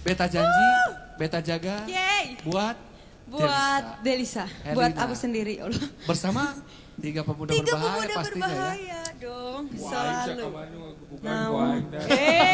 Beta janji, beta jaga Yeay. buat Delisa. Herlina. Buat aku sendiri, Allah. Bersama tiga pemuda Tiga berbahaya pemuda pastinya ya. berbahaya dong, Wah, selalu. Aisyah, kamu bukan Nah, Wanda.